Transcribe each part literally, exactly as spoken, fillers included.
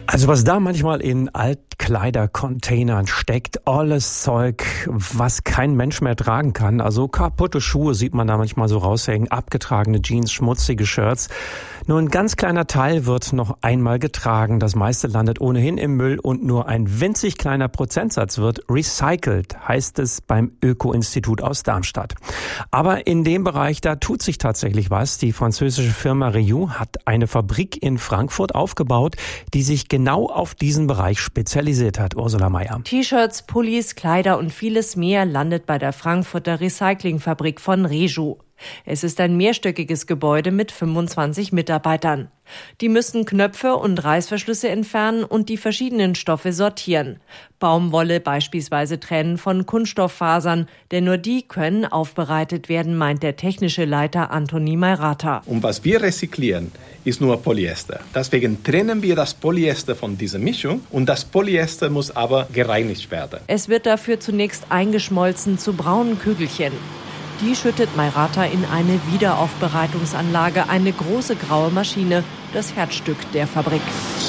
Also was da manchmal in Altkleidercontainern steckt, alles Zeug, was kein Mensch mehr tragen kann. Also kaputte Schuhe sieht man da manchmal so raushängen, abgetragene Jeans, schmutzige Shirts. Nur ein ganz kleiner Teil wird noch einmal getragen. Das meiste landet ohnehin im Müll und nur ein winzig kleiner Prozentsatz wird recycelt, heißt es beim Öko-Institut aus Darmstadt. Aber in dem Bereich, da tut sich tatsächlich was. Die französische Firma Reju hat eine Fabrik in Frankfurt aufgebaut, die sich genau auf diesen Bereich spezialisiert hat. Ursula Meier. T-Shirts, Pullis, Kleider und vieles mehr landet bei der Frankfurter Recyclingfabrik von Reju. Es ist ein mehrstöckiges Gebäude mit fünfundzwanzig Mitarbeitern. Die müssen Knöpfe und Reißverschlüsse entfernen und die verschiedenen Stoffe sortieren. Baumwolle beispielsweise trennen von Kunststofffasern, denn nur die können aufbereitet werden, meint der technische Leiter Antoni Mairata. Und was wir recyclieren, ist nur Polyester. Deswegen trennen wir das Polyester von dieser Mischung und das Polyester muss aber gereinigt werden. Es wird dafür zunächst eingeschmolzen zu braunen Kügelchen. Die schüttet Mairata in eine Wiederaufbereitungsanlage, eine große graue Maschine, das Herzstück der Fabrik.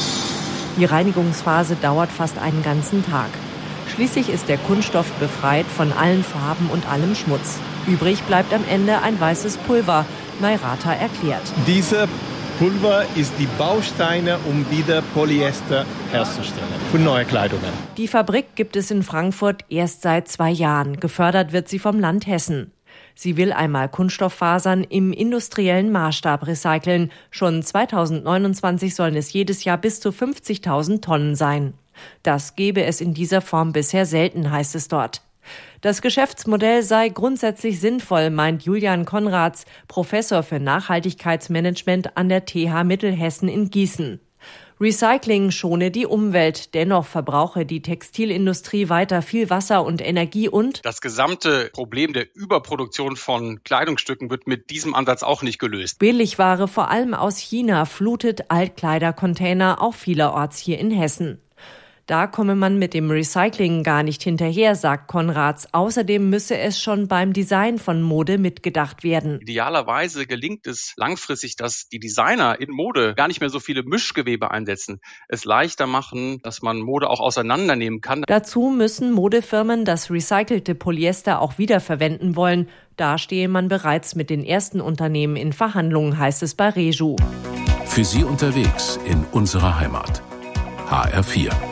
Die Reinigungsphase dauert fast einen ganzen Tag. Schließlich ist der Kunststoff befreit von allen Farben und allem Schmutz. Übrig bleibt am Ende ein weißes Pulver. Mairata erklärt. Diese Pulver ist die Bausteine, um wieder Polyester herzustellen für neue Kleidungen. Die Fabrik gibt es in Frankfurt erst seit zwei Jahren. Gefördert wird sie vom Land Hessen. Sie will einmal Kunststofffasern im industriellen Maßstab recyceln. Schon zweitausendneunundzwanzig sollen es jedes Jahr bis zu fünfzigtausend Tonnen sein. Das gebe es in dieser Form bisher selten, heißt es dort. Das Geschäftsmodell sei grundsätzlich sinnvoll, meint Julian Konrads, Professor für Nachhaltigkeitsmanagement an der T H Mittelhessen in Gießen. Recycling schone die Umwelt, dennoch verbrauche die Textilindustrie weiter viel Wasser und Energie und das gesamte Problem der Überproduktion von Kleidungsstücken wird mit diesem Ansatz auch nicht gelöst. Billigware, vor allem aus China, flutet Altkleidercontainer auch vielerorts hier in Hessen. Da komme man mit dem Recycling gar nicht hinterher, sagt Konrads. Außerdem müsse es schon beim Design von Mode mitgedacht werden. Idealerweise gelingt es langfristig, dass die Designer in Mode gar nicht mehr so viele Mischgewebe einsetzen, es leichter machen, dass man Mode auch auseinandernehmen kann. Dazu müssen Modefirmen das recycelte Polyester auch wiederverwenden wollen. Da stehe man bereits mit den ersten Unternehmen in Verhandlungen, heißt es bei Reju. Für Sie unterwegs in unserer Heimat. H R vier.